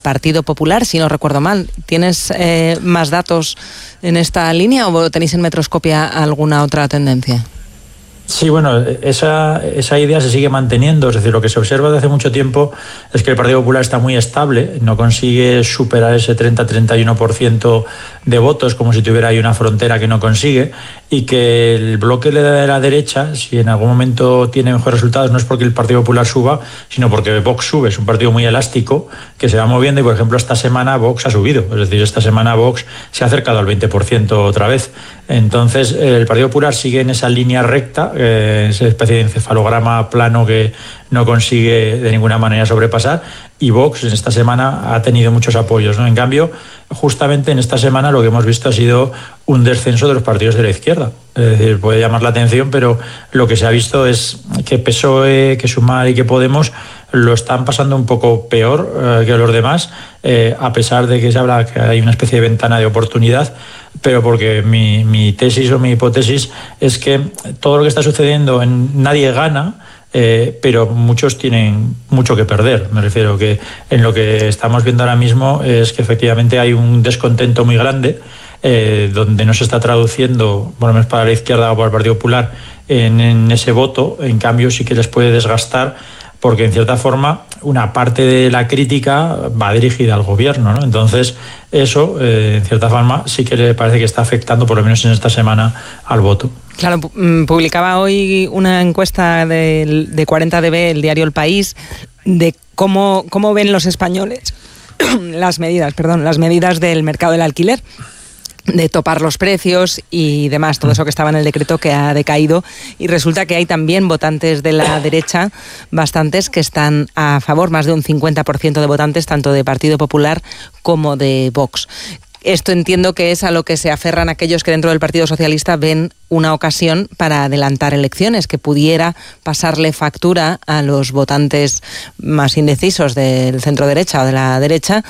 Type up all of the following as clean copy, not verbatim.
Partido Popular, si no recuerdo mal. ¿Tienes más datos en esta línea o tenéis en Metroscopia alguna otra tendencia? Sí, bueno, esa idea se sigue manteniendo. Es decir, lo que se observa desde hace mucho tiempo es que el Partido Popular está muy estable, no consigue superar ese 30-31% de votos, como si tuviera ahí una frontera que no consigue, y que el bloque de la derecha, si en algún momento tiene mejores resultados, no es porque el Partido Popular suba, sino porque Vox sube. Es un partido muy elástico que se va moviendo y, por ejemplo, esta semana Vox ha subido. Es decir, esta semana Vox se ha acercado al 20% otra vez. Entonces, el Partido Popular sigue en esa línea recta, esa especie de encefalograma plano que no consigue de ninguna manera sobrepasar, y Vox en esta semana ha tenido muchos apoyos, ¿no? En cambio, justamente en esta semana lo que hemos visto ha sido un descenso de los partidos de la izquierda. Es decir, puede llamar la atención, pero lo que se ha visto es que PSOE, que Sumar y que Podemos lo están pasando un poco peor que los demás, a pesar de que se habla que hay una especie de ventana de oportunidad, pero porque mi tesis o mi hipótesis es que todo lo que está sucediendo, nadie gana, pero muchos tienen mucho que perder. Me refiero que en lo que estamos viendo ahora mismo es que efectivamente hay un descontento muy grande, donde no se está traduciendo, por lo menos para la izquierda o para el Partido Popular, en ese voto. En cambio sí que les puede desgastar, porque en cierta forma una parte de la crítica va dirigida al gobierno, ¿no? Entonces eso, en cierta forma, sí que le parece que está afectando, por lo menos en esta semana, al voto. Claro, publicaba hoy una encuesta de 40DB, el diario El País, de cómo ven los españoles las medidas del mercado del alquiler, de topar los precios y demás, todo eso que estaba en el decreto que ha decaído, y resulta que hay también votantes de la derecha, bastantes, que están a favor, más de un 50% de votantes, tanto de Partido Popular como de Vox. Esto entiendo que es a lo que se aferran aquellos que dentro del Partido Socialista ven una ocasión para adelantar elecciones, que pudiera pasarle factura a los votantes más indecisos del centro derecha o de la derecha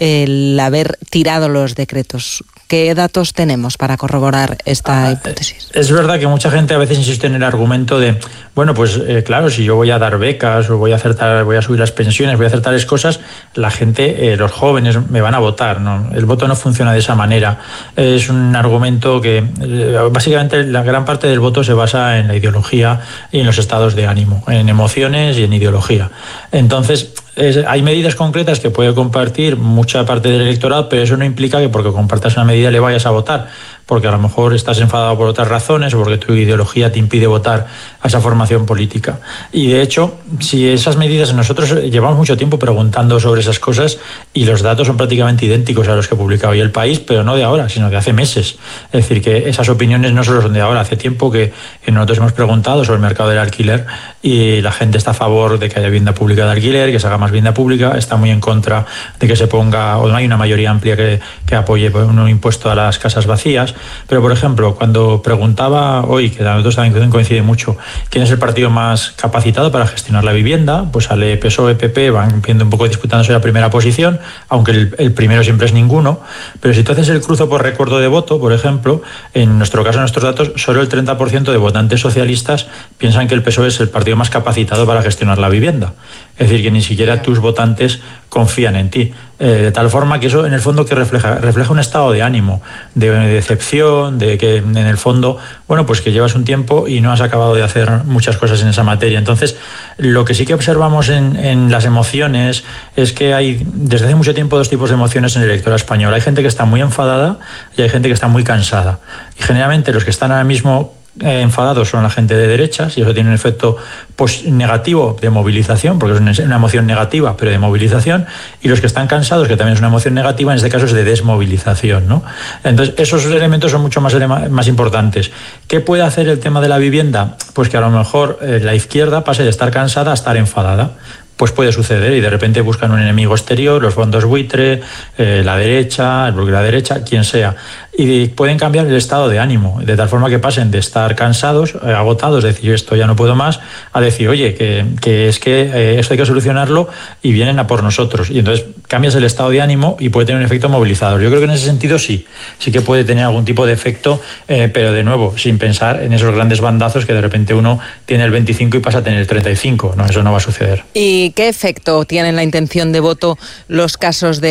el haber tirado los decretos. ¿Qué datos tenemos para corroborar esta hipótesis? Es verdad que mucha gente a veces insiste en el argumento de, bueno, pues claro, si yo voy a dar becas o voy a subir las pensiones, voy a hacer tales cosas, la gente, los jóvenes me van a votar, ¿no? El voto no funciona de esa manera. Es un argumento que básicamente la gran parte del voto se basa en la ideología y en los estados de ánimo, en emociones y en ideología. Entonces, hay medidas concretas que puede compartir mucha parte del electorado, pero eso no implica que porque compartas una medida le vayas a votar, porque a lo mejor estás enfadado por otras razones o porque tu ideología te impide votar a esa formación política. Y de hecho, si esas medidas, nosotros llevamos mucho tiempo preguntando sobre esas cosas y los datos son prácticamente idénticos a los que publica hoy El País, pero no de ahora, sino de hace meses. Es decir, que esas opiniones no solo son de ahora, hace tiempo que nosotros hemos preguntado sobre el mercado del alquiler y la gente está a favor de que haya vivienda pública de alquiler, que se haga más vivienda pública, está muy en contra de que se ponga, o no hay una mayoría amplia que apoye un impuesto a las casas vacías. Pero, por ejemplo, cuando preguntaba hoy, que nosotros también coincide mucho, quién es el partido más capacitado para gestionar la vivienda, pues sale PSOE, PP, van viendo un poco disputándose la primera posición, aunque el primero siempre es ninguno. Pero si tú haces el cruzo por recuerdo de voto, por ejemplo, en nuestro caso, en nuestros datos, solo el 30% de votantes socialistas piensan que el PSOE es el partido más capacitado para gestionar la vivienda. Es decir, que ni siquiera tus votantes confían en ti. De tal forma que eso, en el fondo, que refleja un estado de ánimo, de decepción, de que, en el fondo, bueno, pues que llevas un tiempo y no has acabado de hacer muchas cosas en esa materia. Entonces, lo que sí que observamos en las emociones es que hay, desde hace mucho tiempo, dos tipos de emociones en el electorado español. Hay gente que está muy enfadada y hay gente que está muy cansada. Y generalmente los que están ahora mismo enfadados son la gente de derechas, y eso tiene un efecto negativo de movilización, porque es una emoción negativa, pero de movilización, y los que están cansados, que también es una emoción negativa, en este caso es de desmovilización, ¿no? Entonces, esos elementos son mucho más importantes. ¿Qué puede hacer el tema de la vivienda? Pues que a lo mejor la izquierda pase de estar cansada a estar enfadada. Pues puede suceder, y de repente buscan un enemigo exterior, los fondos buitre, la derecha, el bloque de la derecha, quien sea, y pueden cambiar el estado de ánimo, de tal forma que pasen de estar cansados, agotados, decir esto ya no puedo más, a decir, oye, que esto hay que solucionarlo, y vienen a por nosotros. Y entonces cambias el estado de ánimo y puede tener un efecto movilizador. Yo creo que en ese sentido sí que puede tener algún tipo de efecto, pero de nuevo, sin pensar en esos grandes bandazos que de repente uno tiene el 25 y pasa a tener el 35. No, eso no va a suceder. ¿Y qué efecto tienen en la intención de voto los casos de